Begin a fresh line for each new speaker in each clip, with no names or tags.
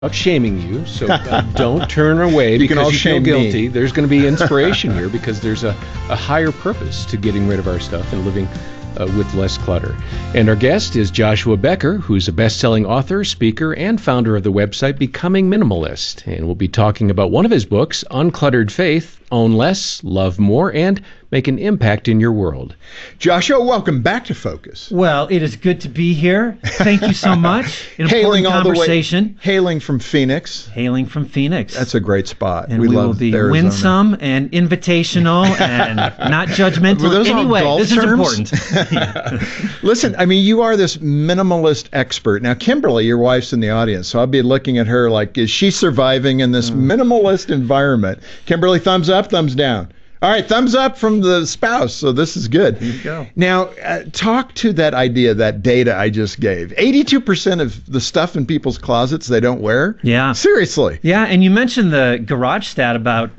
Not shaming you, so don't turn away
You can all
because you feel
shame
guilty.
me.
There's going to be inspiration here because there's a higher purpose to getting rid of our stuff and living with less clutter. And our guest is Joshua Becker, who's a best-selling author, speaker, and founder of the website Becoming Minimalist. And we'll be talking about one of his books, Uncluttered Faith, Own Less, Love More, and Make an Impact in Your World.
Joshua, welcome back to Focus.
Well, it is good to be here. Thank you so much. An
Hailing
important
all
conversation.
the way, hailing from Phoenix.
Hailing from Phoenix.
That's a great spot.
And we will be
Arizona.
winsome and invitational and not judgmental.
Were those all
Anyway,
golf
this
terms?
is important.
Listen, I mean, you are this minimalist expert. Now, Kimberly, your wife's in the audience, so I'll be looking at her like, is she surviving in this minimalist environment? Kimberly, thumbs up, thumbs down. All right, thumbs up from the spouse, so this is good.
Here you go.
Now, talk to that idea, that data I just gave. 82% of the stuff in people's closets they don't wear?
Yeah.
Seriously.
Yeah, and you mentioned the garage stat about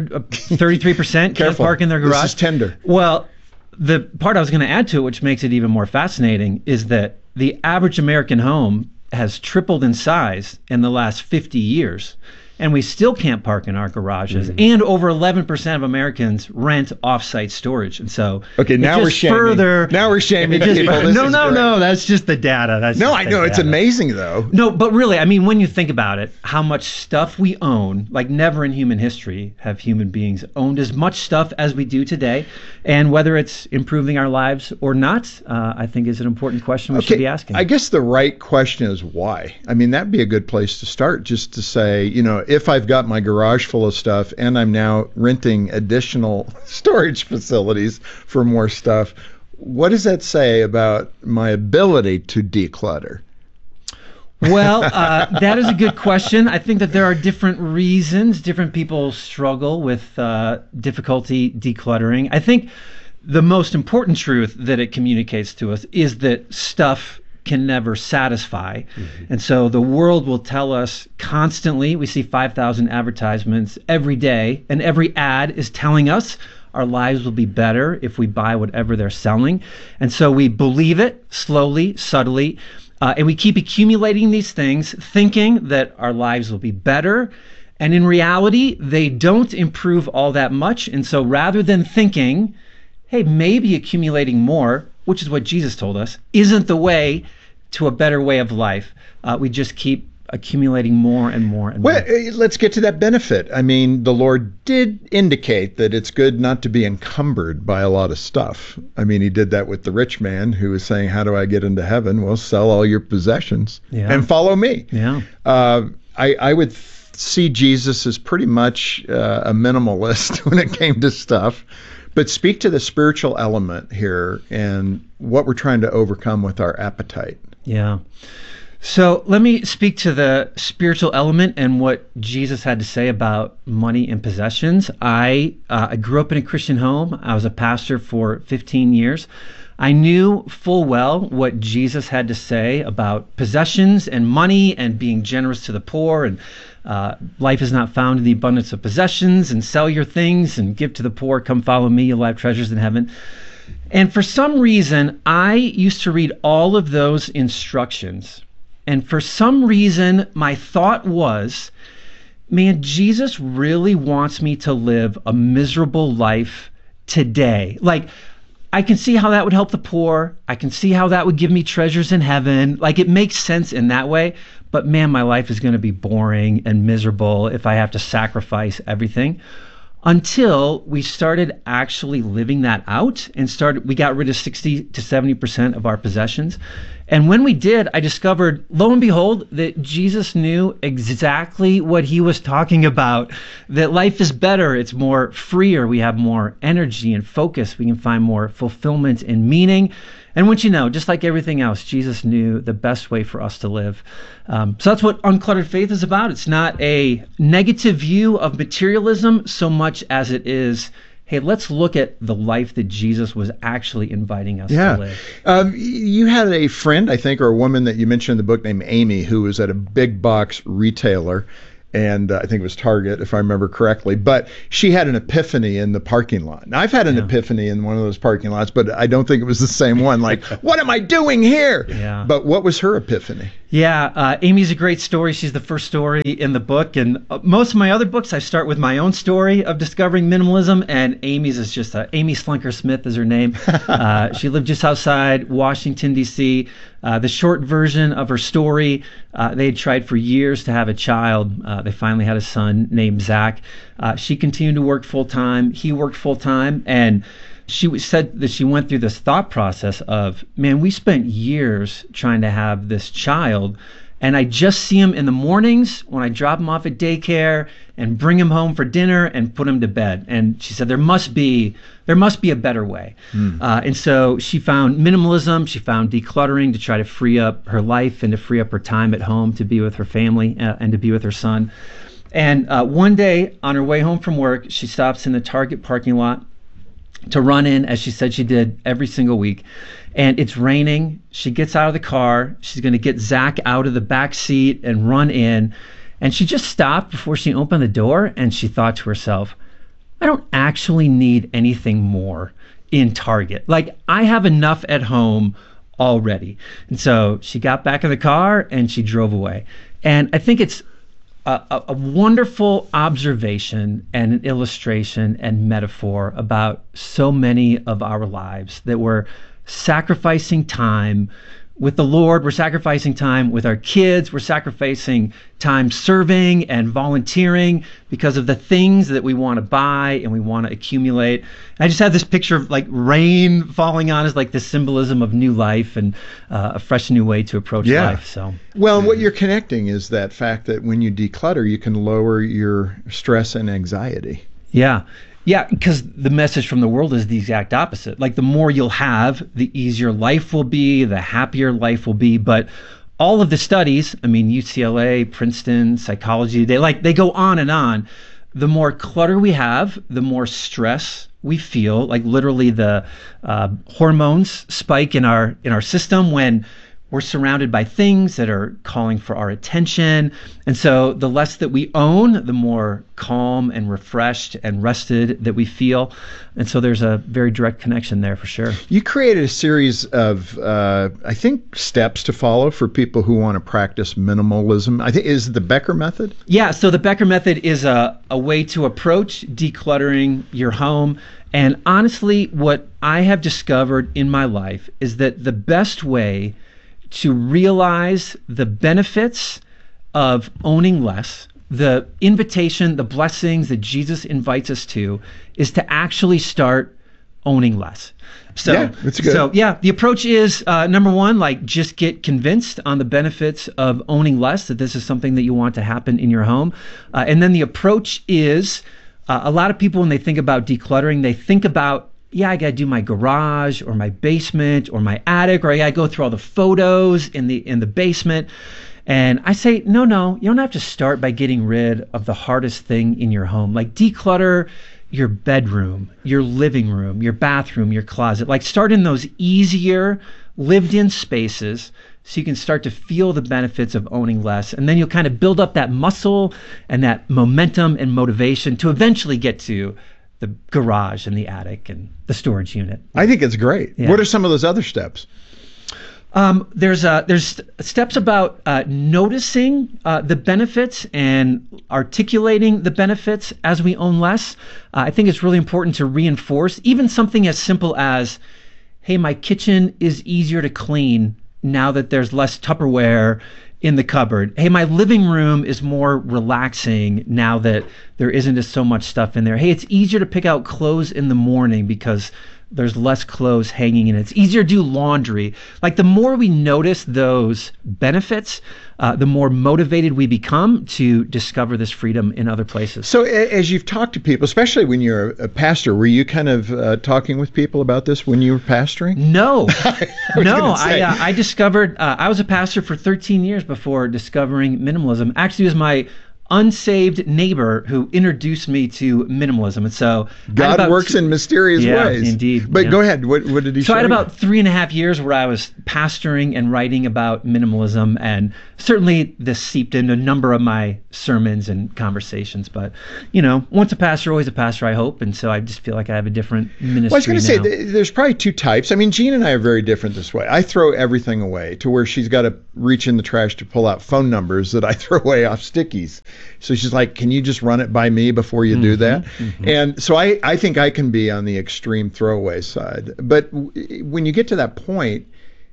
33% can't
Careful.
park in their garage.
This is tender.
Well, the part I was going to add to it, which makes it even more fascinating, is that the average American home has tripled in size in the last 50 years. And we still can't park in our garages. And over 11% of Americans rent off-site storage. And so,
Okay, now we're shaming. Now we're shaming people. This is great.
No, that's just the data.
No, I know. It's amazing, though.
No, but really, I mean, when you think about it, how much stuff we own, like never in human history have human beings owned as much stuff as we do today. And whether it's improving our lives or not, I think is an important question we should be asking.
I guess the right question is why. I mean, that'd be a good place to start, just to say, you know, if I've got my garage full of stuff and I'm now renting additional storage facilities for more stuff, what does that say about my ability to declutter?
Well, that is a good question. I think that there are different reasons. Different people struggle with difficulty decluttering. I think the most important truth that it communicates to us is that stuff can never satisfy. And so the world will tell us constantly, we see 5,000 advertisements every day, and every ad is telling us our lives will be better if we buy whatever they're selling. And so we believe it slowly, subtly, and we keep accumulating these things, thinking that our lives will be better. And in reality, they don't improve all that much. And so rather than thinking, hey, maybe accumulating more, which is what Jesus told us, isn't the way to a better way of life. We just keep accumulating more and more and more.
Well, let's get to that benefit. I mean, the Lord did indicate that it's good not to be encumbered by a lot of stuff. I mean, he did that with the rich man who was saying, how do I get into heaven? Well, sell all your possessions and follow me.
Yeah.
I would see Jesus as pretty much a minimalist when it came to stuff. But speak to the spiritual element here and what we're trying to overcome with our appetite.
Yeah. So let me speak to the spiritual element and what Jesus had to say about money and possessions. I grew up in a Christian home. I was a pastor for 15 years. I knew full well what Jesus had to say about possessions and money and being generous to the poor, and life is not found in the abundance of possessions, and sell your things and give to the poor, come follow me, you'll have treasures in heaven. And for some reason, I used to read all of those instructions. And for some reason, my thought was, man, Jesus really wants me to live a miserable life today. Like, I can see how that would help the poor. I can see how that would give me treasures in heaven. Like, it makes sense in that way. But man, my life is going to be boring and miserable if I have to sacrifice everything. Until we started actually living that out and we got rid of 60 to 70% of our possessions. And when we did, I discovered, lo and behold, that Jesus knew exactly what he was talking about, that life is better, it's more freer, we have more energy and focus, we can find more fulfillment and meaning. And once you know, just like everything else, Jesus knew the best way for us to live. So that's what Uncluttered Faith is about. It's not a negative view of materialism so much as it is, hey, let's look at the life that Jesus was actually inviting us to live.
You had a friend, I think, or a woman that you mentioned in the book named Amy, who was at a big box retailer. And I think it was Target, if I remember correctly. But she had an epiphany in the parking lot. Now, I've had an epiphany in one of those parking lots, but I don't think it was the same one. Like, what am I doing here?
Yeah.
But what was her epiphany?
Yeah, Amy's a great story. She's the first story in the book, and most of my other books, I start with my own story of discovering minimalism, and Amy's is just Amy Slunker Smith is her name. She lived just outside Washington, D.C. The short version of her story, they had tried for years to have a child. They finally had a son named Zach. She continued to work full-time. He worked full-time, and she said that she went through this thought process of, man, we spent years trying to have this child, and I just see him in the mornings when I drop him off at daycare and bring him home for dinner and put him to bed. And she said there must be a better way. And so she found minimalism, she found decluttering to try to free up her life and to free up her time at home to be with her family and to be with her son. And one day on her way home from work, she stops in the Target parking lot to run in, as she said she did every single week. And it's raining. She gets out of the car. She's going to get Zach out of the back seat and run in. And she just stopped before she opened the door, and she thought to herself, I don't actually need anything more in Target. Like, I have enough at home already. And so she got back in the car and she drove away. And I think it's a wonderful observation and an illustration and metaphor about so many of our lives, that we're sacrificing time with the Lord, we're sacrificing time with our kids, we're sacrificing time serving and volunteering because of the things that we want to buy and we want to accumulate. I just had this picture of like rain falling on us, like the symbolism of new life and a fresh new way to approach life. So,
well, what you're connecting is that fact that when you declutter, you can lower your stress and anxiety.
Yeah. Yeah, because the message from the world is the exact opposite. Like, the more you'll have, the easier life will be, the happier life will be. But all of the studies, I mean, UCLA, Princeton, Psychology, they go on and on. The more clutter we have, the more stress we feel. Like, literally the hormones spike in our system when we're surrounded by things that are calling for our attention. And so the less that we own, the more calm and refreshed and rested that we feel. And so there's a very direct connection there for sure.
You created a series of, I think, steps to follow for people who want to practice minimalism. I think, is it the Becker method?
Yeah, so the Becker method is a way to approach decluttering your home. And honestly, what I have discovered in my life is that the best way to realize the benefits of owning less, the invitation, the blessings that Jesus invites us to, is to actually start owning less. So,
yeah, that's good.
So yeah, the approach is number one, like, just get convinced on the benefits of owning less, that this is something that you want to happen in your home. And then the approach is, a lot of people, when they think about decluttering, they think about, yeah, I got to do my garage or my basement or my attic, or I got to go through all the photos in the basement. And I say, no, you don't have to start by getting rid of the hardest thing in your home. Like, declutter your bedroom, your living room, your bathroom, your closet. Like, start in those easier lived in spaces so you can start to feel the benefits of owning less. And then you'll kind of build up that muscle and that momentum and motivation to eventually get to the garage and the attic and the storage unit.
I think it's great.
Yeah.
What are some of those other steps?
There's steps about noticing the benefits and articulating the benefits as we own less. I think it's really important to reinforce even something as simple as, hey, my kitchen is easier to clean now that there's less Tupperware in the cupboard. Hey, my living room is more relaxing now that there isn't so much stuff in there. Hey, it's easier to pick out clothes in the morning because there's less clothes hanging in it. It's easier to do laundry. Like, the more we notice those benefits, the more motivated we become to discover this freedom in other places.
So as you've talked to people, especially when you're a pastor, were you kind of talking with people about this when you were pastoring?
No. I discovered, I was a pastor for 13 years before discovering minimalism. Actually, it was my unsaved neighbor who introduced me to minimalism. And so
God works in mysterious ways.
Indeed.
But go ahead. What did he show
So I had
you?
about 3.5 years where I was pastoring and writing about minimalism, and certainly this seeped into a number of my sermons and conversations. But, once a pastor, always a pastor, I hope. And so I just feel like I have a different ministry
Well, I was going to
now.
say, there's probably two types. I mean, Jean and I are very different this way. I throw everything away to where she's got to reach in the trash to pull out phone numbers that I throw away off stickies. So she's like, can you just run it by me before you do that? And so I think I can be on the extreme throwaway side. But when you get to that point,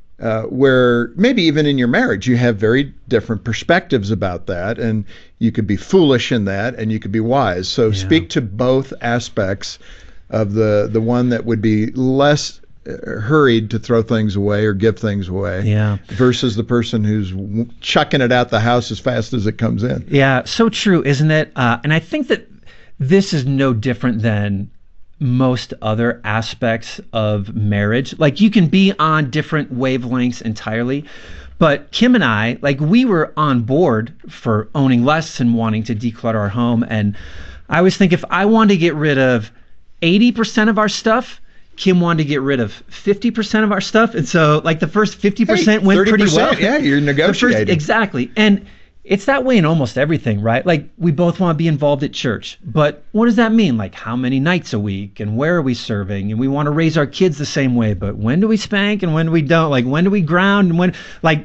where maybe even in your marriage you have very different perspectives about that, and you could be foolish in that and you could be wise. So speak to both aspects of the one that would be less hurried to throw things away or give things away versus the person who's chucking it out the house as fast as it comes in.
Yeah, so true, isn't it? And I think that this is no different than most other aspects of marriage. Like, you can be on different wavelengths entirely, but Kim and I, we were on board for owning less and wanting to declutter our home. And I always think if I wanted to get rid of 80% of our stuff, Kim wanted to get rid of 50% of our stuff. And so the first 50% went pretty well.
Yeah, you're negotiating.
Exactly. And it's that way in almost everything, right? We both want to be involved at church, but what does that mean? How many nights a week, and where are we serving? And we want to raise our kids the same way, but when do we spank and when do we don't? When do we ground and when,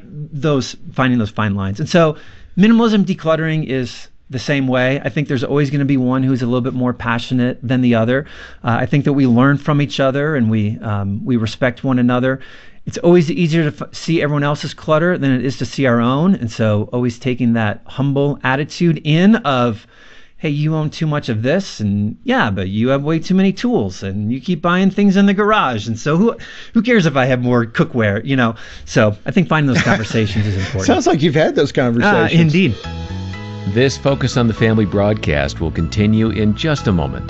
finding those fine lines. And so minimalism, decluttering is the same way. I think there's always going to be one who's a little bit more passionate than the other. I think that we learn from each other and we respect one another. It's always easier to see everyone else's clutter than it is to see our own. And so always taking that humble attitude in of, hey, you own too much of this, and but you have way too many tools, and you keep buying things in the garage. And so who cares if I have more cookware, So I think finding those conversations is important.
Sounds like you've had those conversations.
Indeed.
This Focus on the Family broadcast will continue in just a moment.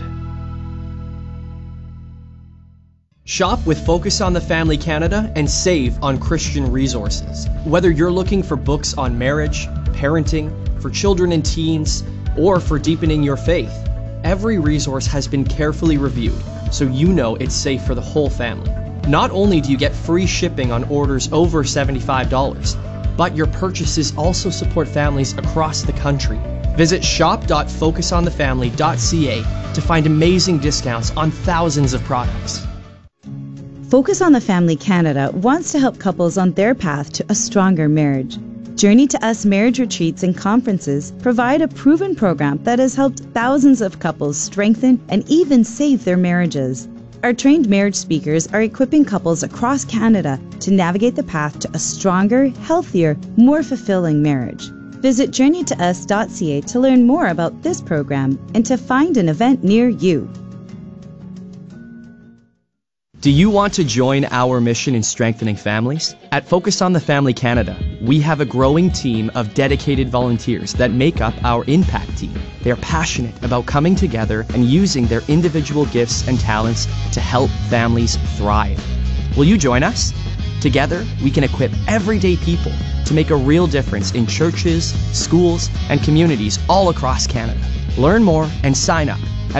Shop with Focus on the Family Canada and save on Christian resources. Whether you're looking for books on marriage, parenting, for children and teens, or for deepening your faith, every resource has been carefully reviewed, so you know it's safe for the whole family. Not only do you get free shipping on orders over $75, but your purchases also support families across the country. Visit shop.focusonthefamily.ca to find amazing discounts on thousands of products.
Focus on the Family Canada wants to help couples on their path to a stronger marriage. Journey to Us marriage retreats and conferences provide a proven program that has helped thousands of couples strengthen and even save their marriages. Our trained marriage speakers are equipping couples across Canada to navigate the path to a stronger, healthier, more fulfilling marriage. Visit journeytous.ca to learn more about this program and to find an event near you.
Do you want to join our mission in strengthening families? At Focus on the Family Canada, we have a growing team of dedicated volunteers that make up our impact team. They are passionate about coming together and using their individual gifts and talents to help families thrive. Will you join us? Together, we can equip everyday people to make a real difference in churches, schools, and communities all across Canada. Learn more and sign up at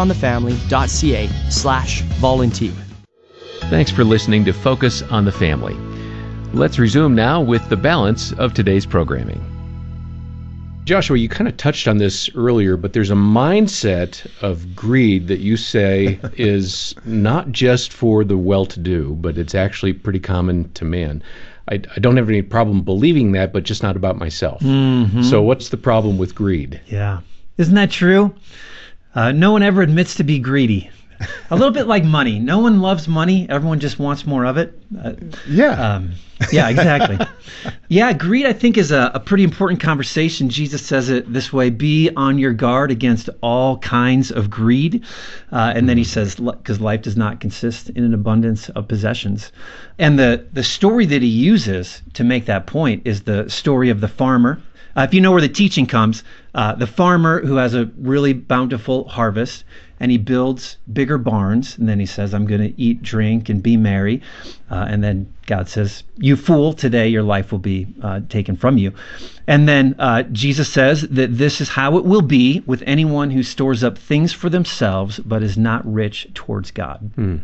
focusonthefamily.ca/volunteer.
Thanks for listening to Focus on the Family. Let's resume now with the balance of today's programming. Joshua, you kind of touched on this earlier, but there's a mindset of greed that you say is not just for the well-to-do, but it's actually pretty common to man. I don't have any problem believing that, but just not about myself. Mm-hmm. So what's the problem with greed?
Yeah. Isn't that true? No one ever admits to be greedy. A little bit like money. No one loves money. Everyone just wants more of it. Yeah, exactly. Yeah, greed, I think, is a pretty important conversation. Jesus says it this way: be on your guard against all kinds of greed. And then he says, because life does not consist in an abundance of possessions. And the story that he uses to make that point is the story of the farmer If you know where the teaching comes, the farmer who has a really bountiful harvest, and he builds bigger barns, and then he says, I'm going to eat, drink, and be merry. And then God says, you fool, today your life will be taken from you. And then Jesus says that this is how it will be with anyone who stores up things for themselves, but is not rich towards God. And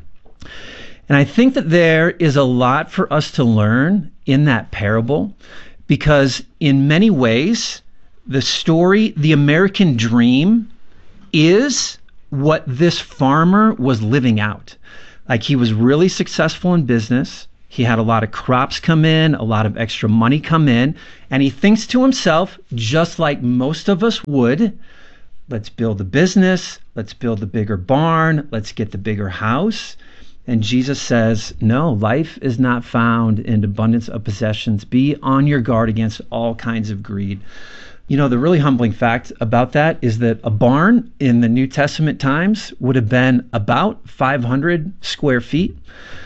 I think that there is a lot for us to learn in that parable, because in many ways, the story, the American dream, is what this farmer was living out. Like, he was really successful in business. He had a lot of crops come in, a lot of extra money come in, and he thinks to himself, just like most of us would, let's build a business, let's build the bigger barn, let's get the bigger house. And Jesus says, no, life is not found in abundance of possessions. Be on your guard against all kinds of greed. You know, the really humbling fact about that is that a barn in the New Testament times would have been about 500 square feet.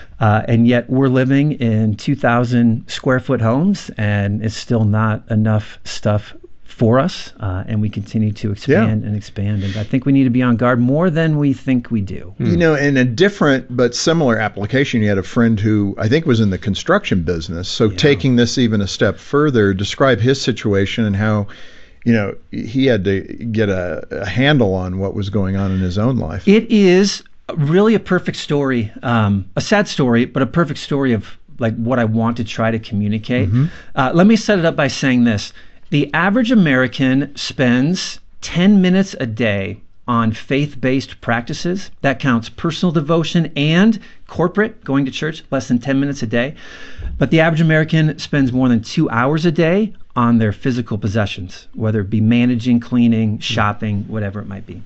And yet we're living in 2,000 square foot homes, and it's still not enough stuff for us. And we continue to expand and expand. And I think we need to be on guard more than we think we do.
You know, in a different but similar application, you had a friend who I think was in the construction business. So taking this even a step further, describe his situation and how, you know, he had to get a handle on what was going on in his own life.
It is really a perfect story, a sad story, but a perfect story of like what I want to try to communicate. Let me set it up by saying this. The average American spends 10 minutes a day on faith-based practices. That counts personal devotion and corporate, going to church, less than 10 minutes a day. But the average American spends more than 2 hours a day on their physical possessions, whether it be managing, cleaning, shopping, whatever it might be.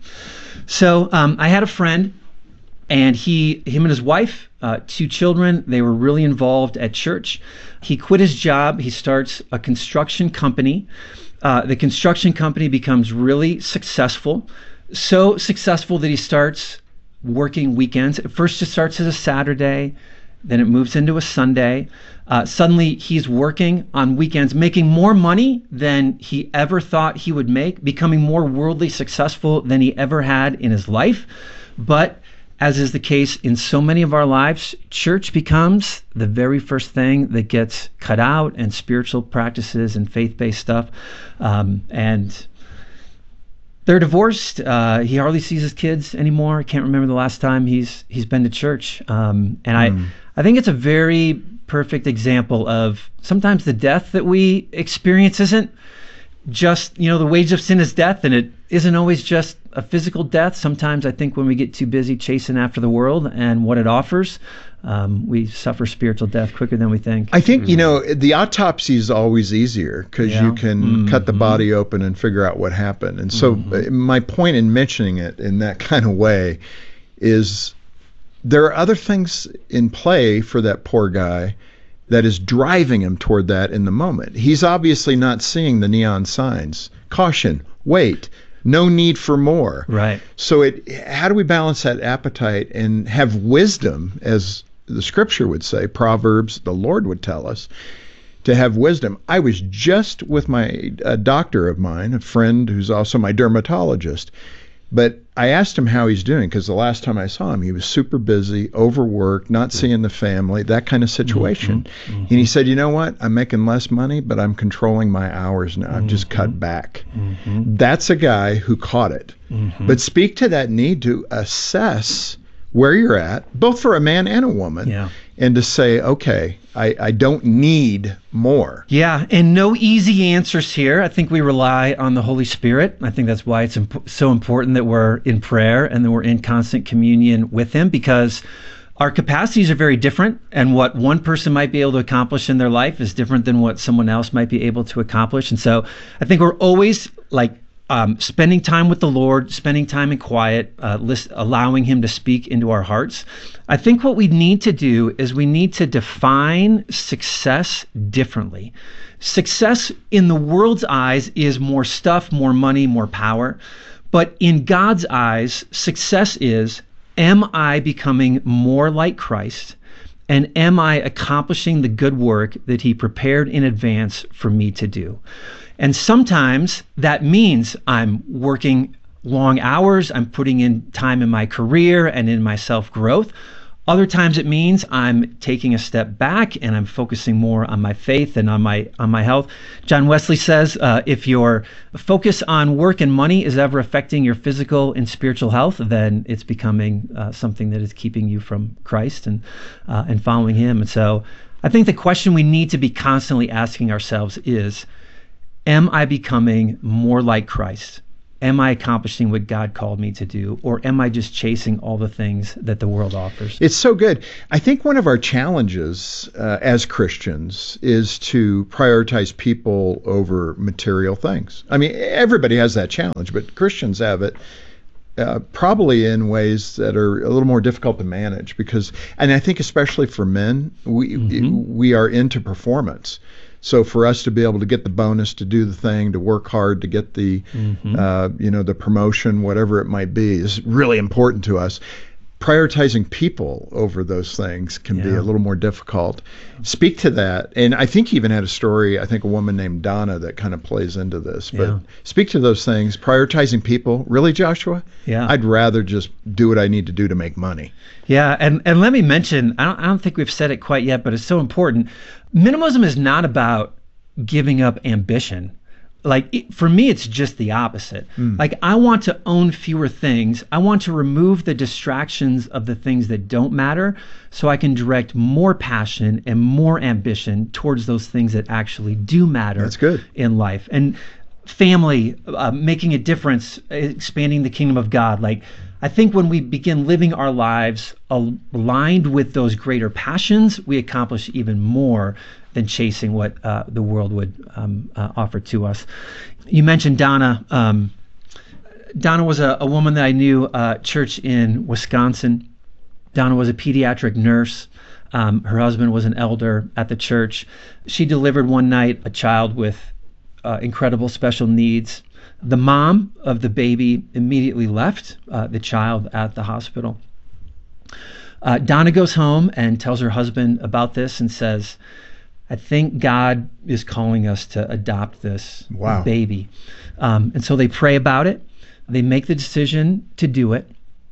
So I had a friend, and him and his wife, 2 children, they were really involved at church. He quit his job. He starts a construction company. The construction company becomes really successful, so successful that he starts working weekends. At first it starts as a Saturday, then it moves into a Sunday. Suddenly he's working on weekends, making more money than he ever thought he would make, becoming more worldly successful than he ever had in his life. But as is the case in so many of our lives, church becomes the very first thing that gets cut out, and spiritual practices and faith-based stuff. And they're divorced. He hardly sees his kids anymore. I can't remember the last time he's been to church. And I think it's a very perfect example of sometimes the death that we experience isn't just, you know, the wage of sin is death, and it isn't always just a physical death. Sometimes I think when we get too busy chasing after the world and what it offers, we suffer spiritual death quicker than we think.
I think, you know, the autopsy is always easier because you can cut the body open and figure out what happened. And so my point in mentioning it in that kind of way is there are other things in play for that poor guy that is driving him toward that in the moment. He's obviously not seeing the neon signs. Caution, wait, no need for more.
Right.
So how do we balance that appetite and have wisdom, as the scripture would say, Proverbs, the Lord would tell us, to have wisdom. I was just with a doctor of mine, a friend who's also my dermatologist, but I asked him how he's doing, because the last time I saw him, he was super busy, overworked, not seeing the family, that kind of situation. And he said, you know what? I'm making less money, but I'm controlling my hours now. I've just cut back. That's a guy who caught it. But speak to that need to assess where you're at, both for a man and a woman, and to say, okay, I don't need more.
Yeah, and no easy answers here. I think we rely on the Holy Spirit. I think that's why it's so important that we're in prayer and that we're in constant communion with Him, because our capacities are very different, and what one person might be able to accomplish in their life is different than what someone else might be able to accomplish. And so I think we're always spending time with the Lord, spending time in quiet, allowing Him to speak into our hearts. I think what we need to do is we need to define success differently. Success in the world's eyes is more stuff, more money, more power. But in God's eyes, success is, am I becoming more like Christ? And am I accomplishing the good work that He prepared in advance for me to do? And sometimes that means I'm working long hours, I'm putting in time in my career and in my self-growth. Other times it means I'm taking a step back and I'm focusing more on my faith and on my health. John Wesley says, if your focus on work and money is ever affecting your physical and spiritual health, then it's becoming something that is keeping you from Christ and following Him. And so I think the question we need to be constantly asking ourselves is, am I becoming more like Christ? Am I accomplishing what God called me to do, or am I just chasing all the things that the world offers?
It's so good. I think one of our challenges as Christians is to prioritize people over material things. I mean, everybody has that challenge, but Christians have it probably in ways that are a little more difficult to manage because, and I think especially for men, we are into performance. So for us to be able to get the bonus, to do the thing, to work hard, to get the, the promotion, whatever it might be, is really important to us. Prioritizing people over those things can be a little more difficult. Speak to that. And I think you even had a story, I think a woman named Donna that kind of plays into this. But speak to those things. Prioritizing people. Really, Joshua?
Yeah.
I'd rather just do what I need to do to make money.
Yeah, and let me mention, I don't think we've said it quite yet, but it's so important. Minimalism is not about giving up ambition. For me, it's just the opposite. Like, I want to own fewer things. I want to remove the distractions of the things that don't matter so I can direct more passion and more ambition towards those things that actually do matter.
That's good.
In life. And family, making a difference, expanding the kingdom of God. I think when we begin living our lives aligned with those greater passions, we accomplish even more than chasing what the world would offer to us. You mentioned Donna. Donna was a woman that I knew at church in Wisconsin. Donna was a pediatric nurse. Her husband was an elder at the church. She delivered one night a child with incredible special needs. The mom of the baby immediately left the child at the hospital. Donna goes home and tells her husband about this and says, I think God is calling us to adopt this baby. And so they pray about it. They make the decision to do it.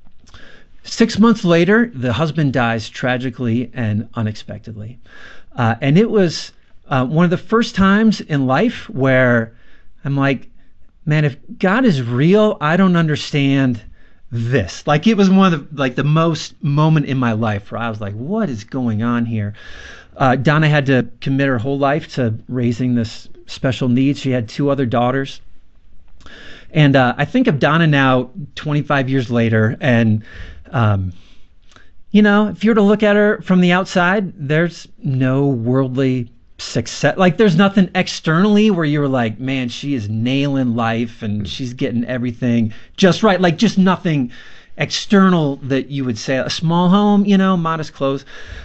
6 months later, the husband dies tragically and unexpectedly. And it was one of the first times in life where I'm like, man, if God is real, I don't understand this. It was one of the most moment in my life where I was like, what is going on here? Donna had to commit her whole life to raising this special needs. She had 2 other daughters. And I think of Donna now 25 years later, and if you were to look at her from the outside, there's no worldly success. There's nothing externally where you were like, man, she is nailing life and she's getting everything just right. Just nothing external that you would say. A small home, modest clothes.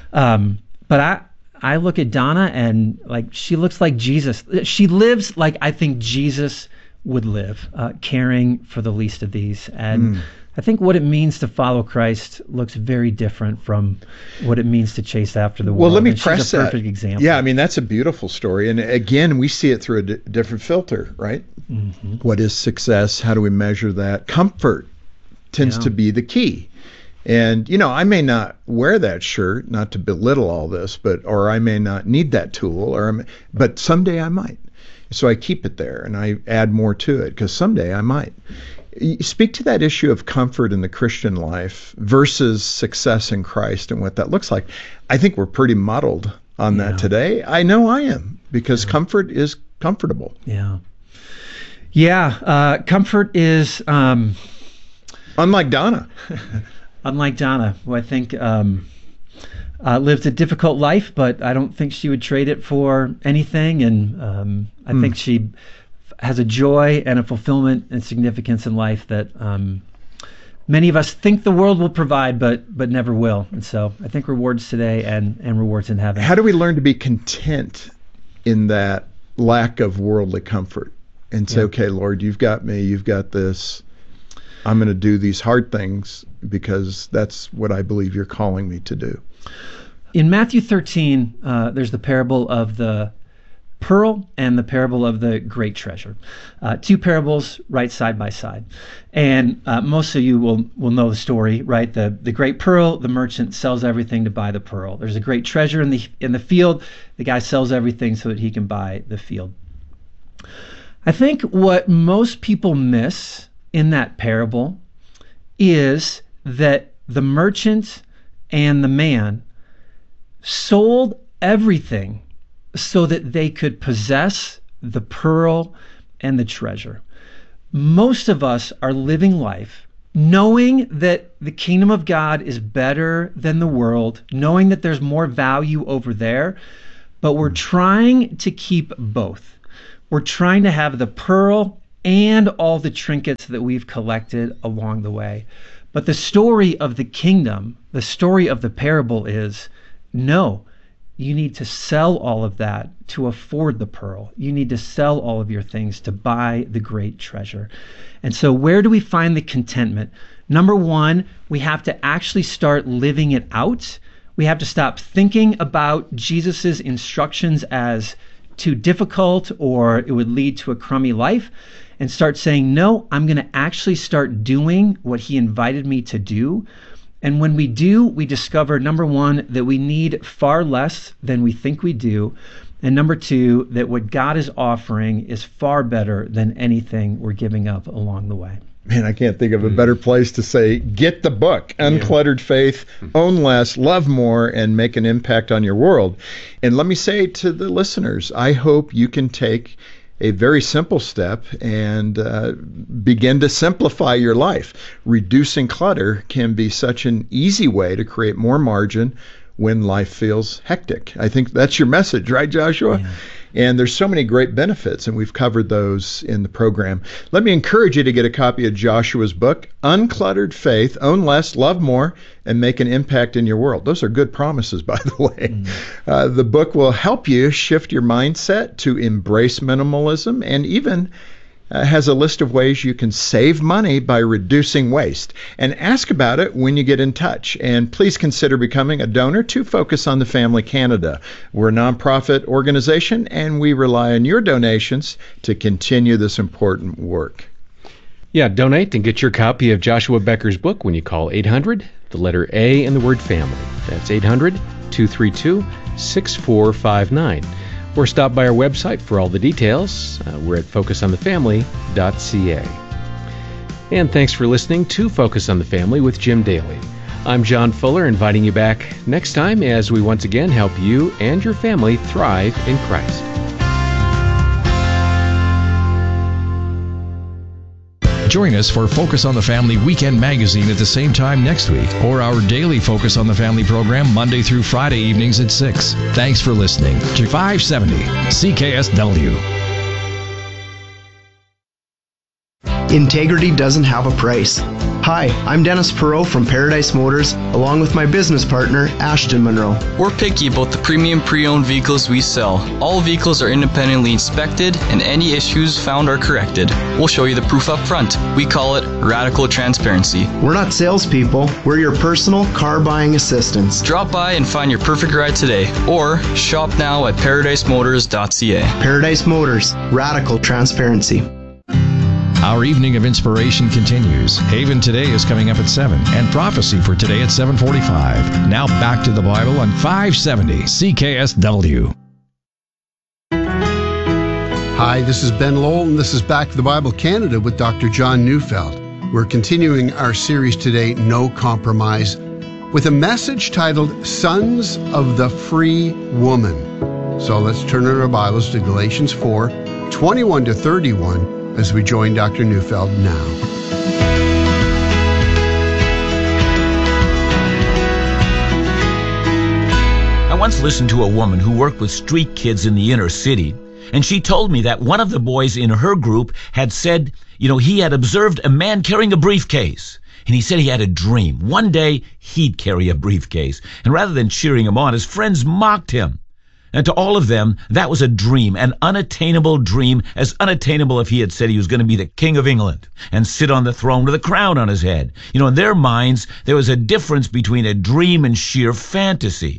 But I look at Donna and she looks like Jesus. She lives like I think Jesus would live, caring for the least of these. And I think what it means to follow Christ looks very different from what it means to chase after the world.
Well, let me
and
press
she's a perfect
that.
Example.
Yeah, I mean, that's a beautiful story. And again, we see it through a different filter, right? What is success? How do we measure that? Comfort tends to be the key. And, I may not wear that shirt, not to belittle all this, or I may not need that tool, but someday I might. So I keep it there and I add more to it because someday I might. Speak to that issue of comfort in the Christian life versus success in Christ and what that looks like. I think we're pretty muddled on that today. I know I am because comfort is comfortable.
Comfort is
unlike Donna.
Unlike Donna, who I think lived a difficult life, but I don't think she would trade it for anything. And I think she has a joy and a fulfillment and significance in life that many of us think the world will provide, but never will. And so I think rewards today and rewards in heaven.
How do we learn to be content in that lack of worldly comfort and say, okay, Lord, you've got me, you've got this. I'm going to do these hard things because that's what I believe you're calling me to do.
In Matthew 13, there's the parable of the pearl and the parable of the great treasure. Two parables right side by side. And most of you will know the story, right? The great pearl, the merchant sells everything to buy the pearl. There's a great treasure in the field. The guy sells everything so that he can buy the field. I think what most people miss in that parable is that the merchant and the man sold everything so that they could possess the pearl and the treasure. Most of us are living life knowing that the kingdom of God is better than the world, knowing that there's more value over there, but we're trying to keep both. We're trying to have the pearl and all the trinkets that we've collected along the way. But the story of the kingdom, the story of the parable is, no, you need to sell all of that to afford the pearl. You need to sell all of your things to buy the great treasure. And so where do we find the contentment? Number one, we have to actually start living it out. We have to stop thinking about Jesus's instructions as too difficult or it would lead to a crummy life, and start saying, no, I'm going to actually start doing what he invited me to do. And when we do, we discover, number one, that we need far less than we think we do. And number two, that what God is offering is far better than anything we're giving up along the way.
Man, I can't think of a better place to say, get the book, Uncluttered Faith, Own Less, Love More, and Make an Impact on Your World. And let me say to the listeners, I hope you can take a very simple step and begin to simplify your life. Reducing clutter can be such an easy way to create more margin when life feels hectic. I think that's your message, right, Joshua? Yeah. And there's so many great benefits, and we've covered those in the program. Let me encourage you to get a copy of Joshua's book, Uncluttered Faith, Own Less, Love More, and Make an Impact in Your World. Those are good promises, by the way. The book will help you shift your mindset to embrace minimalism, and even has a list of ways you can save money by reducing waste. And ask about it when you get in touch. And please consider becoming a donor to Focus on the Family Canada. We're a nonprofit organization, and we rely on your donations to continue this important work.
Yeah, donate and get your copy of Joshua Becker's book when you call 800, the letter A and the word family. That's 800-232-6459. Or stop by our website for all the details. We're at focusonthefamily.ca. And thanks for listening to Focus on the Family with Jim Daly. I'm John Fuller, inviting you back next time as we once again help you and your family thrive in Christ.
Join us for Focus on the Family Weekend Magazine at the same time next week, or our daily Focus on the Family program Monday through Friday evenings at 6. Thanks for listening to 570 CKSW.
Integrity doesn't have a price. Hi, I'm Dennis Perot from Paradise Motors, along with my business partner, Ashton Monroe.
We're picky about the premium pre-owned vehicles we sell. All vehicles are independently inspected, and any issues found are corrected. We'll show you the proof up front. We call it radical transparency.
We're not salespeople. We're your personal car buying assistants.
Drop by and find your perfect ride today, or shop now at paradisemotors.ca.
Paradise Motors, radical transparency.
Our evening of inspiration continues. Haven Today is coming up at 7, and Prophecy for Today at 7:45. Now back to the Bible on 570 CKSW.
Hi, this is Ben Lowell, and this is Back to the Bible Canada with Dr. John Neufeld. We're continuing our series today, No Compromise, with a message titled Sons of the Free Woman. So let's turn our Bibles to Galatians 4, 21 to 31, as we join Dr. Neufeld now.
I once listened to a woman who worked with street kids in the inner city, and she told me that one of the boys in her group had said, he had observed a man carrying a briefcase. And he said he had a dream. One day, he'd carry a briefcase. And rather than cheering him on, his friends mocked him. And to all of them, that was a dream, an unattainable dream, as unattainable if he had said he was going to be the King of England and sit on the throne with a crown on his head. In their minds, there was a difference between a dream and sheer fantasy.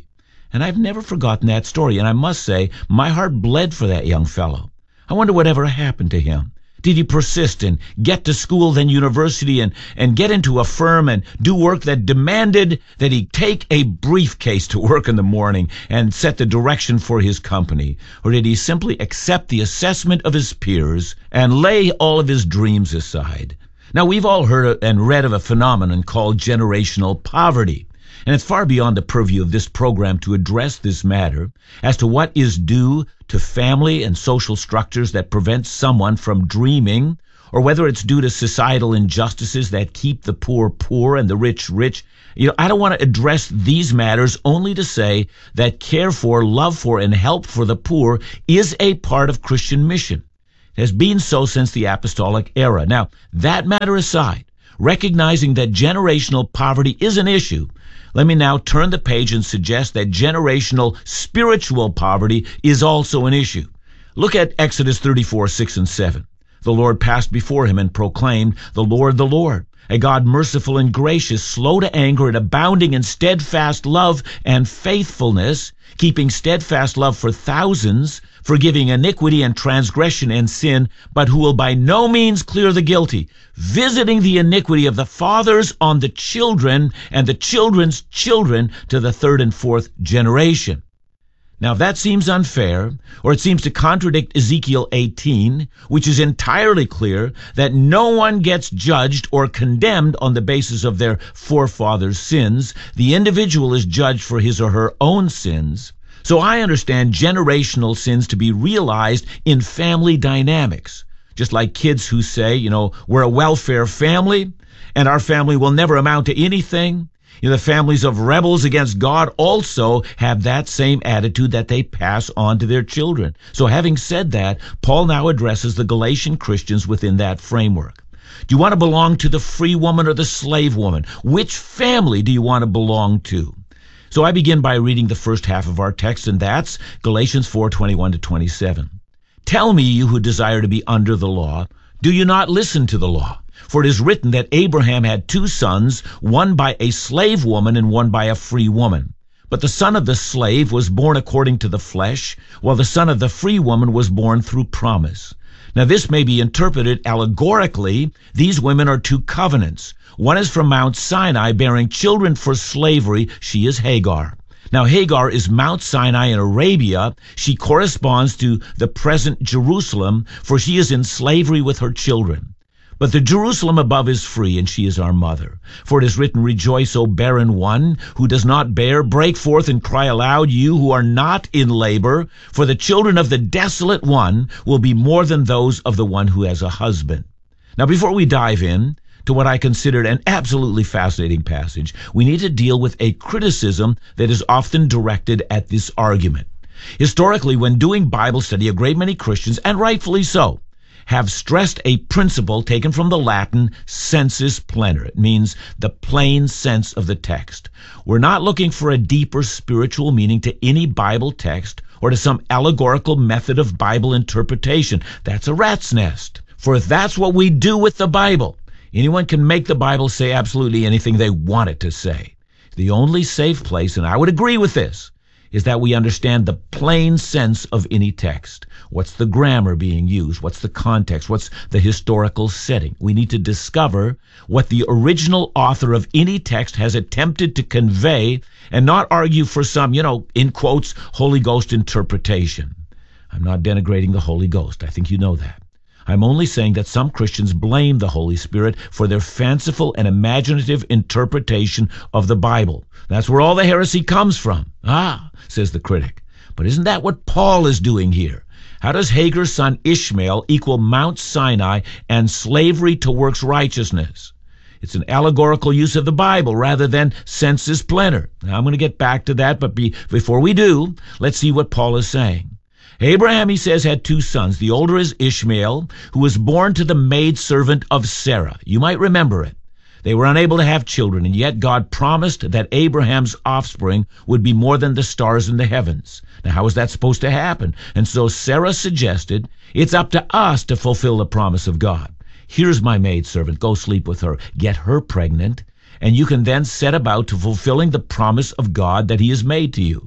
And I've never forgotten that story, and I must say, my heart bled for that young fellow. I wonder whatever happened to him. Did he persist and get to school, then university, and get into a firm and do work that demanded that he take a briefcase to work in the morning and set the direction for his company? Or did he simply accept the assessment of his peers and lay all of his dreams aside? Now, we've all heard and read of a phenomenon called generational poverty. And it's far beyond the purview of this program to address this matter as to what is due to family and social structures that prevent someone from dreaming, or whether it's due to societal injustices that keep the poor poor and the rich rich. I don't want to address these matters, only to say that care for, love for, and help for the poor is a part of Christian mission. It has been so since the apostolic era. Now, that matter aside, recognizing that generational poverty is an issue, let me now turn the page and suggest that generational spiritual poverty is also an issue. Look at Exodus 34:6 and 7. The Lord passed before him and proclaimed, the Lord, a God merciful and gracious, slow to anger and abounding in steadfast love and faithfulness, keeping steadfast love for thousands, forgiving iniquity and transgression and sin, but who will by no means clear the guilty, visiting the iniquity of the fathers on the children and the children's children to the third and fourth generation. Now, if that seems unfair, or it seems to contradict Ezekiel 18, which is entirely clear that no one gets judged or condemned on the basis of their forefathers' sins, the individual is judged for his or her own sins. So I understand generational sins to be realized in family dynamics, just like kids who say, we're a welfare family, and our family will never amount to anything. The families of rebels against God also have that same attitude that they pass on to their children. So having said that, Paul now addresses the Galatian Christians within that framework. Do you want to belong to the free woman or the slave woman? Which family do you want to belong to? So I begin by reading the first half of our text, and that's Galatians 4:21 to 27. Tell me, you who desire to be under the law, do you not listen to the law? For it is written that Abraham had 2 sons, one by a slave woman and one by a free woman. But the son of the slave was born according to the flesh, while the son of the free woman was born through promise. Now this may be interpreted allegorically. These women are 2 covenants. One is from Mount Sinai, bearing children for slavery. She is Hagar. Now Hagar is Mount Sinai in Arabia. She corresponds to the present Jerusalem, for she is in slavery with her children. But the Jerusalem above is free, and she is our mother. For it is written, rejoice, O barren one who does not bear. Break forth and cry aloud, you who are not in labor. For the children of the desolate one will be more than those of the one who has a husband. Now, before we dive in to what I considered an absolutely fascinating passage, we need to deal with a criticism that is often directed at this argument. Historically, when doing Bible study, a great many Christians, and rightfully so, have stressed a principle taken from the Latin sensus plenior. It means the plain sense of the text. We're not looking for a deeper spiritual meaning to any Bible text or to some allegorical method of Bible interpretation. That's a rat's nest. For if that's what we do with the Bible, anyone can make the Bible say absolutely anything they want it to say. The only safe place, and I would agree with this, is that we understand the plain sense of any text. What's the grammar being used? What's the context? What's the historical setting? We need to discover what the original author of any text has attempted to convey and not argue for some, in quotes, Holy Ghost interpretation. I'm not denigrating the Holy Ghost. I think you know that. I'm only saying that some Christians blame the Holy Spirit for their fanciful and imaginative interpretation of the Bible. That's where all the heresy comes from. Says the critic. But isn't that what Paul is doing here? How does Hagar's son Ishmael equal Mount Sinai and slavery to works righteousness? It's an allegorical use of the Bible rather than sensus plenior. Now, I'm going to get back to that, but before we do, let's see what Paul is saying. Abraham, he says, had 2 sons. The older is Ishmael, who was born to the maidservant of Sarah. You might remember it. They were unable to have children, and yet God promised that Abraham's offspring would be more than the stars in the heavens. Now, how was that supposed to happen? And so Sarah suggested, it's up to us to fulfill the promise of God. Here's my maidservant. Go sleep with her. Get her pregnant, and you can then set about to fulfilling the promise of God that he has made to you.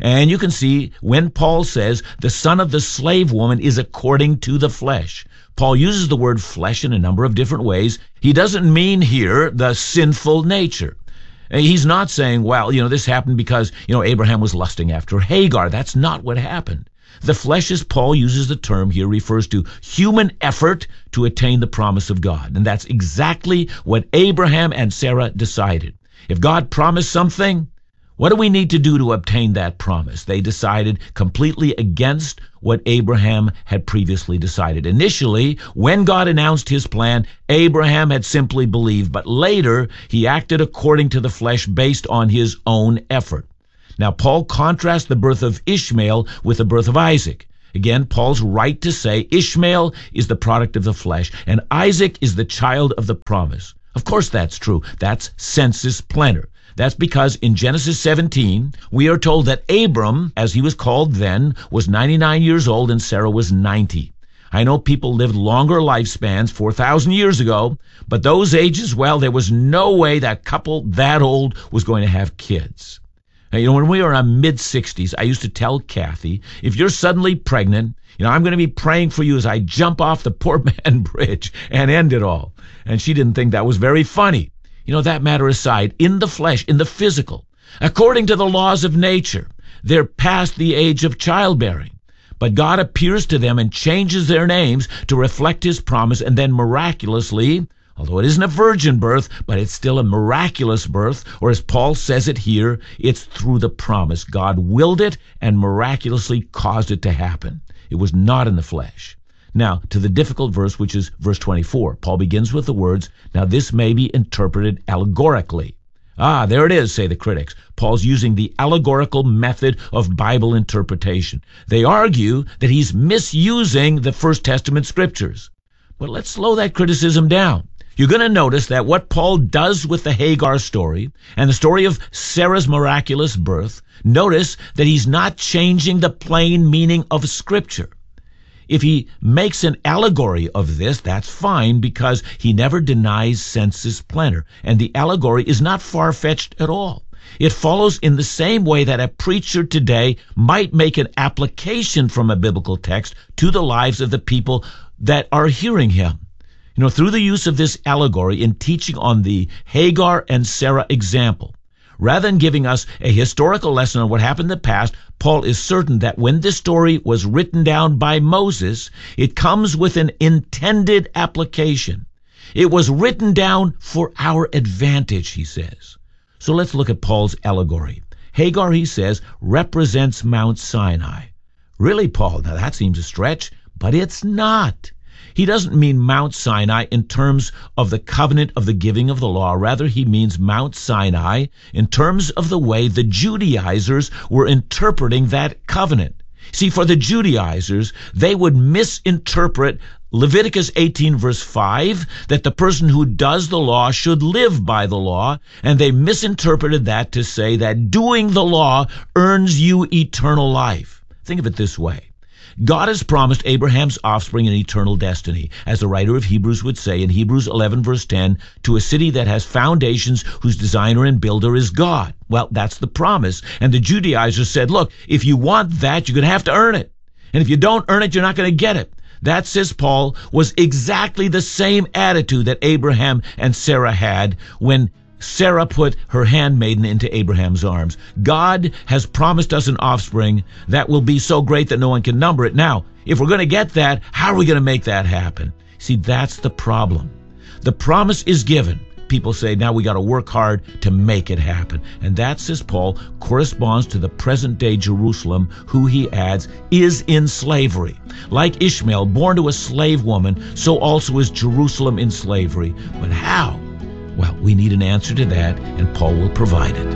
And you can see when Paul says the son of the slave woman is according to the flesh. Paul uses the word flesh in a number of different ways. He doesn't mean here the sinful nature. He's not saying, well, this happened because, Abraham was lusting after Hagar. That's not what happened. The flesh, as Paul uses the term here, refers to human effort to attain the promise of God. And that's exactly what Abraham and Sarah decided. If God promised something, what do we need to do to obtain that promise? They decided completely against what Abraham had previously decided. Initially, when God announced his plan, Abraham had simply believed, but later he acted according to the flesh based on his own effort. Now, Paul contrasts the birth of Ishmael with the birth of Isaac. Again, Paul's right to say Ishmael is the product of the flesh, and Isaac is the child of the promise. Of course that's true. That's sensus plenior. That's because in Genesis 17, we are told that Abram, as he was called then, was 99 years old and Sarah was 90. I know people lived longer lifespans 4,000 years ago, but those ages, well, there was no way that couple that old was going to have kids. Now, when we were in mid-60s, I used to tell Kathy, if you're suddenly pregnant, I'm going to be praying for you as I jump off the Poor Man Bridge and end it all. And she didn't think that was very funny. That matter aside, in the flesh, in the physical, according to the laws of nature, they're past the age of childbearing. But God appears to them and changes their names to reflect his promise, and then miraculously, although it isn't a virgin birth, but it's still a miraculous birth, or as Paul says it here, it's through the promise. God willed it and miraculously caused it to happen. It was not in the flesh. Now, to the difficult verse, which is verse 24, Paul begins with the words, now this may be interpreted allegorically. Ah, there it is, say the critics. Paul's using the allegorical method of Bible interpretation. They argue that he's misusing the First Testament scriptures. But let's slow that criticism down. You're going to notice that what Paul does with the Hagar story and the story of Sarah's miraculous birth, notice that he's not changing the plain meaning of Scripture. If he makes an allegory of this, that's fine because he never denies sensus plenior, and the allegory is not far-fetched at all. It follows in the same way that a preacher today might make an application from a biblical text to the lives of the people that are hearing him. Through the use of this allegory in teaching on the Hagar and Sarah example, rather than giving us a historical lesson on what happened in the past, Paul is certain that when this story was written down by Moses, it comes with an intended application. It was written down for our advantage, he says. So let's look at Paul's allegory. Hagar, he says, represents Mount Sinai. Really, Paul? Now that seems a stretch, but it's not. He doesn't mean Mount Sinai in terms of the covenant of the giving of the law. Rather, he means Mount Sinai in terms of the way the Judaizers were interpreting that covenant. See, for the Judaizers, they would misinterpret Leviticus 18 verse 5, that the person who does the law should live by the law, and they misinterpreted that to say that doing the law earns you eternal life. Think of it this way. God has promised Abraham's offspring an eternal destiny, as the writer of Hebrews would say in Hebrews 11 verse 10, to a city that has foundations whose designer and builder is God. Well, that's the promise. And the Judaizers said, look, if you want that, you're going to have to earn it. And if you don't earn it, you're not going to get it. That, says Paul, was exactly the same attitude that Abraham and Sarah had when Sarah put her handmaiden into Abraham's arms. God has promised us an offspring that will be so great that no one can number it. Now, if we're going to get that, how are we going to make that happen? See, that's the problem. The promise is given. People say, now we got to work hard to make it happen. And that, says Paul, corresponds to the present-day Jerusalem, who, he adds, is in slavery. Like Ishmael, born to a slave woman, so also is Jerusalem in slavery. But how? Well, we need an answer to that, and Paul will provide it.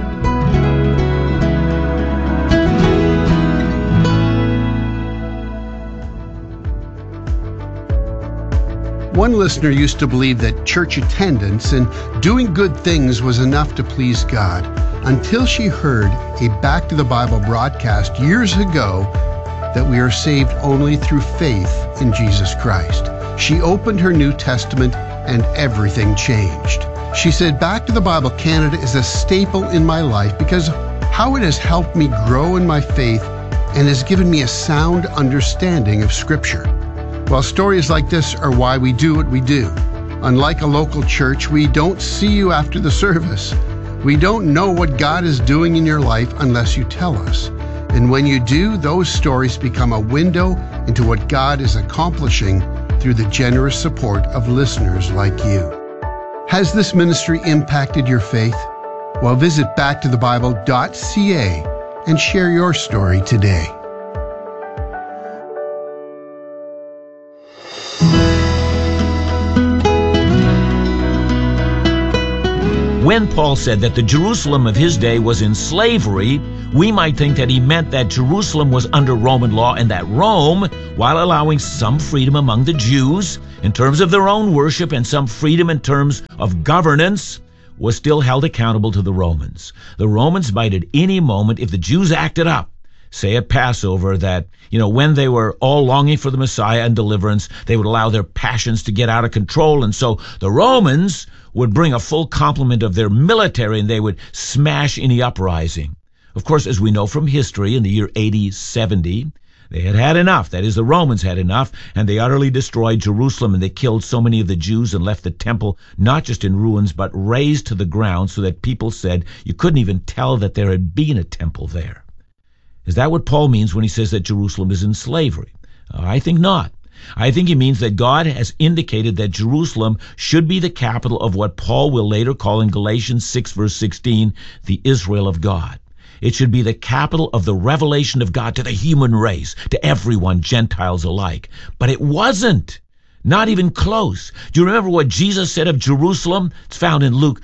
One listener used to believe that church attendance and doing good things was enough to please God, until she heard a Back to the Bible broadcast years ago that we are saved only through faith in Jesus Christ. She opened her New Testament and everything changed. She said, Back to the Bible Canada is a staple in my life because how it has helped me grow in my faith and has given me a sound understanding of Scripture. Well, stories like this are why we do what we do. Unlike a local church, we don't see you after the service. We don't know what God is doing in your life unless you tell us. And when you do, those stories become a window into what God is accomplishing through the generous support of listeners like you. Has this ministry impacted your faith? Well, visit backtothebible.ca and share your story today.
When Paul said that the Jerusalem of his day was in slavery, we might think that he meant that Jerusalem was under Roman law and that Rome, while allowing some freedom among the Jews in terms of their own worship and some freedom in terms of governance, was still held accountable to the Romans. The Romans might at any moment, if the Jews acted up, say at Passover that, when they were all longing for the Messiah and deliverance, they would allow their passions to get out of control. And so the Romans would bring a full complement of their military and they would smash any uprising. Of course, as we know from history, in the year AD 70, they had enough. That is, the Romans had enough, and they utterly destroyed Jerusalem, and they killed so many of the Jews and left the temple not just in ruins, but razed to the ground so that people said you couldn't even tell that there had been a temple there. Is that what Paul means when he says that Jerusalem is in slavery? I think not. I think he means that God has indicated that Jerusalem should be the capital of what Paul will later call in Galatians 6 verse 16, the Israel of God. It should be the capital of the revelation of God to the human race, to everyone, Gentiles alike. But it wasn't. Not even close. Do you remember what Jesus said of Jerusalem? It's found in Luke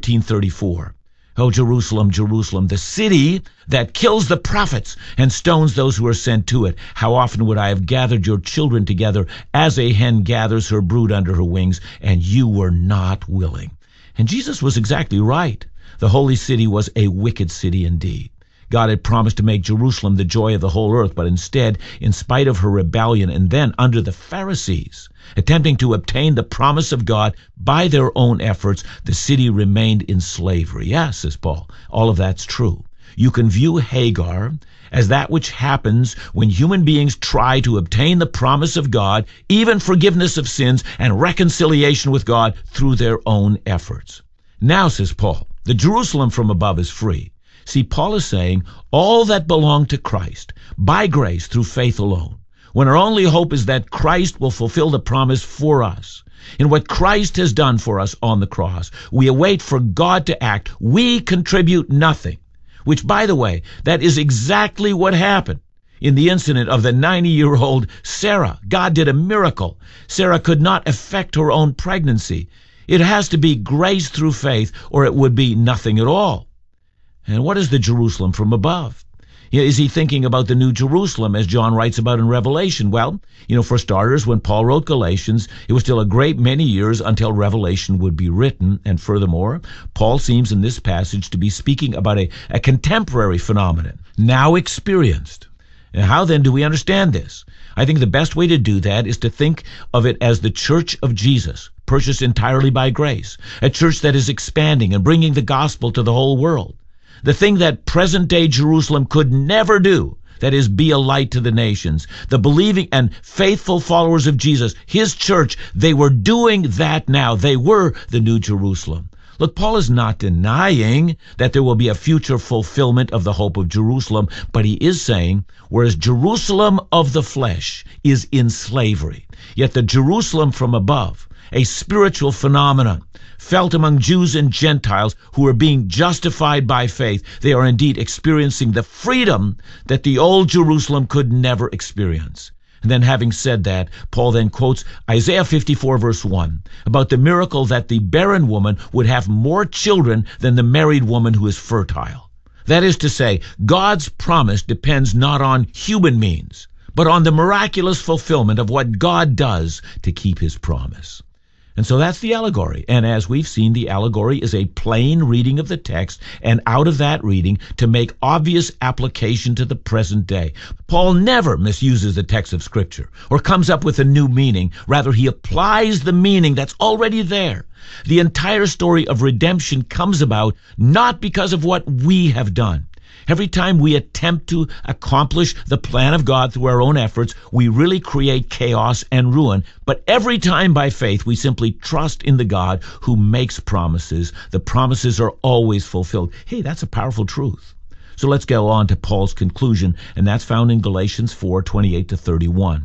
13:34. Oh, Jerusalem, Jerusalem, the city that kills the prophets and stones those who are sent to it. How often would I have gathered your children together as a hen gathers her brood under her wings, and you were not willing. And Jesus was exactly right. The holy city was a wicked city indeed. God had promised to make Jerusalem the joy of the whole earth, but instead, in spite of her rebellion, and then under the Pharisees, attempting to obtain the promise of God by their own efforts, the city remained in slavery. Yes, says Paul, all of that's true. You can view Hagar as that which happens when human beings try to obtain the promise of God, even forgiveness of sins and reconciliation with God through their own efforts. Now, says Paul, the Jerusalem from above is free. See, Paul is saying all that belong to Christ, by grace through faith alone, when our only hope is that Christ will fulfill the promise for us. In what Christ has done for us on the cross, we await for God to act. We contribute nothing, which, by the way, that is exactly what happened in the incident of the 90-year-old Sarah. God did a miracle. Sarah could not effect her own pregnancy. It has to be grace through faith, or it would be nothing at all. And what is the Jerusalem from above? Is he thinking about the New Jerusalem, as John writes about in Revelation? Well, for starters, when Paul wrote Galatians, it was still a great many years until Revelation would be written. And furthermore, Paul seems in this passage to be speaking about a contemporary phenomenon, now experienced. And how then do we understand this? I think the best way to do that is to think of it as the church of Jesus, purchased entirely by grace, a church that is expanding and bringing the gospel to the whole world. The thing that present-day Jerusalem could never do, that is, be a light to the nations. The believing and faithful followers of Jesus, his church, they were doing that now. They were the New Jerusalem. Look, Paul is not denying that there will be a future fulfillment of the hope of Jerusalem, but he is saying, whereas Jerusalem of the flesh is in slavery, yet the Jerusalem from above, a spiritual phenomenon, felt among Jews and Gentiles who are being justified by faith. They are indeed experiencing the freedom that the old Jerusalem could never experience. And then, having said that, Paul then quotes Isaiah 54 verse 1 about the miracle that the barren woman would have more children than the married woman who is fertile. That is to say, God's promise depends not on human means, but on the miraculous fulfillment of what God does to keep his promise. And so that's the allegory. And as we've seen, the allegory is a plain reading of the text, and out of that reading to make obvious application to the present day. Paul never misuses the text of Scripture or comes up with a new meaning. Rather, he applies the meaning that's already there. The entire story of redemption comes about not because of what we have done. Every time we attempt to accomplish the plan of God through our own efforts, we really create chaos and ruin. But every time by faith, we simply trust in the God who makes promises. The promises are always fulfilled. Hey, that's a powerful truth. So let's go on to Paul's conclusion, and that's found in Galatians 4:28-31.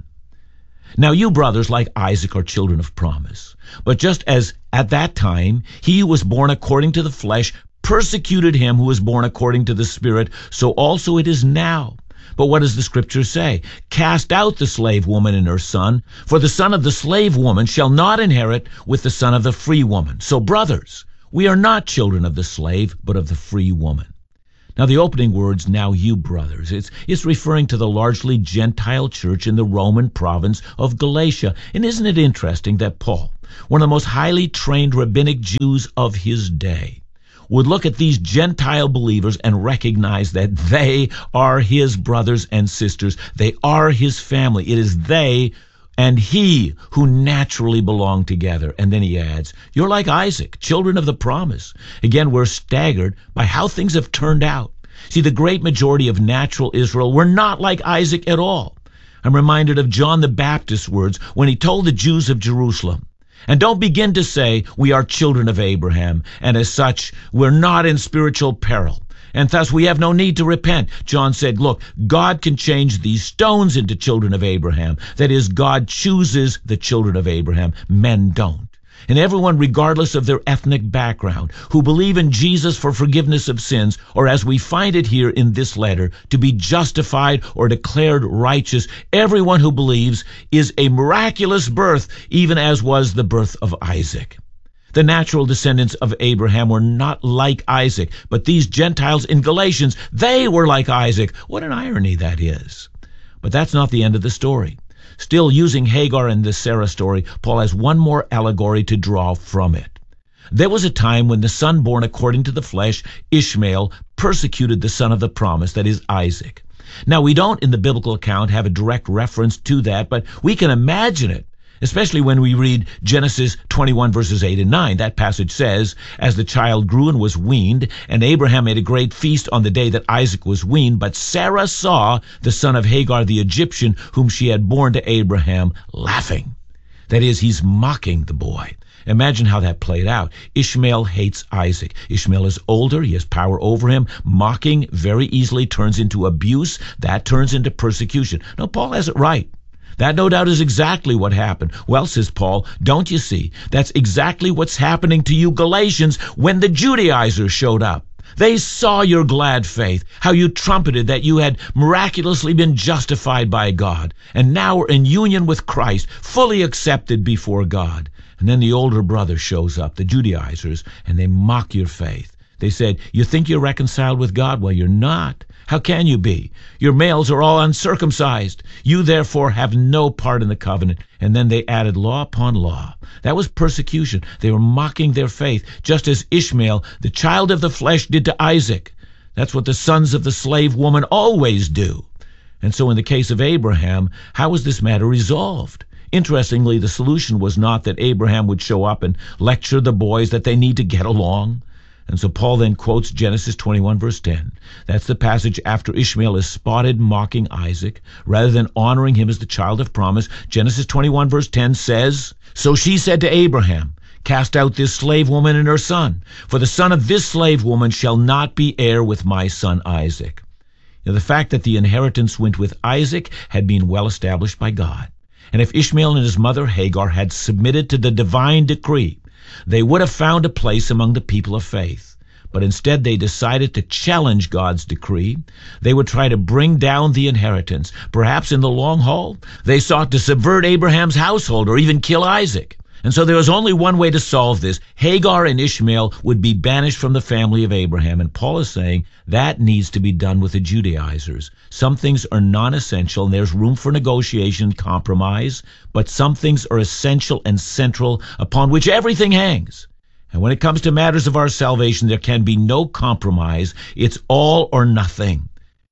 Now you, brothers, like Isaac, are children of promise. But just as at that time he who was born according to the flesh persecuted him who was born according to the Spirit, so also it is now. But what does the Scripture say? Cast out the slave woman and her son, for the son of the slave woman shall not inherit with the son of the free woman. So, brothers, we are not children of the slave, but of the free woman. Now, the opening words, now you, brothers, it's referring to the largely Gentile church in the Roman province of Galatia. And isn't it interesting that Paul, one of the most highly trained rabbinic Jews of his day, would look at these Gentile believers and recognize that they are his brothers and sisters. They are his family. It is they and he who naturally belong together. And then he adds, you're like Isaac, children of the promise. Again, we're staggered by how things have turned out. See, the great majority of natural Israel were not like Isaac at all. I'm reminded of John the Baptist's words when he told the Jews of Jerusalem, and don't begin to say, we are children of Abraham, and as such, we're not in spiritual peril, and thus we have no need to repent. John said, look, God can change these stones into children of Abraham. That is, God chooses the children of Abraham. Men don't. And everyone, regardless of their ethnic background, who believe in Jesus for forgiveness of sins, or as we find it here in this letter, to be justified or declared righteous, everyone who believes is a miraculous birth, even as was the birth of Isaac. The natural descendants of Abraham were not like Isaac, but these Gentiles in Galatians, they were like Isaac. What an irony that is. But that's not the end of the story. Still, using Hagar and the Sarah story, Paul has one more allegory to draw from it. There was a time when the son born according to the flesh, Ishmael, persecuted the son of the promise, that is Isaac. Now, we don't in the biblical account have a direct reference to that, but we can imagine it, especially when we read Genesis 21 verses 8 and 9. That passage says, as the child grew and was weaned, and Abraham made a great feast on the day that Isaac was weaned, but Sarah saw the son of Hagar the Egyptian, whom she had borne to Abraham, laughing. That is, he's mocking the boy. Imagine how that played out. Ishmael hates Isaac. Ishmael is older. He has power over him. Mocking very easily turns into abuse. That turns into persecution. Now, Paul has it right. That no doubt is exactly what happened. Well, says Paul, don't you see? That's exactly what's happening to you Galatians when the Judaizers showed up. They saw your glad faith, how you trumpeted that you had miraculously been justified by God, and now are in union with Christ, fully accepted before God. And then the older brother shows up, the Judaizers, and they mock your faith. They said, you think you're reconciled with God? Well, you're not. How can you be? Your males are all uncircumcised. You therefore have no part in the covenant. And then they added law upon law. That was persecution. They were mocking their faith, just as Ishmael, the child of the flesh, did to Isaac. That's what the sons of the slave woman always do. And so in the case of Abraham, how was this matter resolved? Interestingly, the solution was not that Abraham would show up and lecture the boys that they need to get along. And so Paul then quotes Genesis 21 verse 10. That's the passage after Ishmael is spotted mocking Isaac. Rather than honoring him as the child of promise, Genesis 21 verse 10 says, so she said to Abraham, cast out this slave woman and her son, for the son of this slave woman shall not be heir with my son Isaac. Now, the fact that the inheritance went with Isaac had been well established by God. And if Ishmael and his mother Hagar had submitted to the divine decree, they would have found a place among the people of faith. But instead they decided to challenge God's decree. They would try to bring down the inheritance. Perhaps in the long haul, they sought to subvert Abraham's household or even kill Isaac. And so there was only one way to solve this. Hagar and Ishmael would be banished from the family of Abraham. And Paul is saying that needs to be done with the Judaizers. Some things are non-essential, and there's room for negotiation and compromise. But some things are essential and central, upon which everything hangs. And when it comes to matters of our salvation, there can be no compromise. It's all or nothing.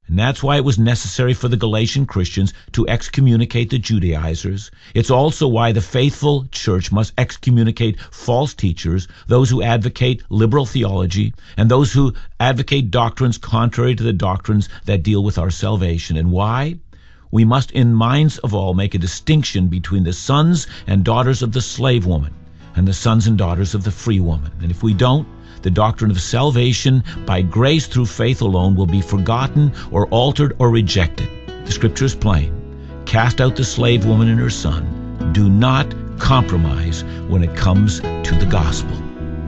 And that's why it was necessary for the Galatian Christians to excommunicate the Judaizers. It's also why the faithful church must excommunicate false teachers, those who advocate liberal theology, and those who advocate doctrines contrary to the doctrines that deal with our salvation. And why? We must, in minds of all, make a distinction between the sons and daughters of the slave woman and the sons and daughters of the free woman. And if we don't, the doctrine of salvation by grace through faith alone will be forgotten or altered or rejected. The scripture is plain. Cast out the slave woman and her son. Do not compromise when it comes to the gospel.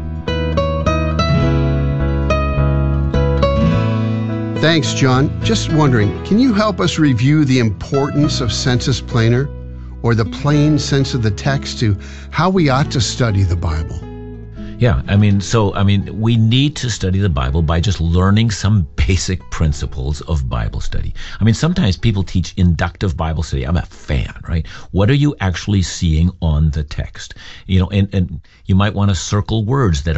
Thanks, John. Just wondering, can you help us review the importance of sensus plenior, or the plain sense of the text, to how we ought to study the Bible?
Yeah, we need to study the Bible by just learning some basic principles of Bible study. Sometimes people teach inductive Bible study. I'm a fan, right? What are you actually seeing on the text? And you might want to circle words that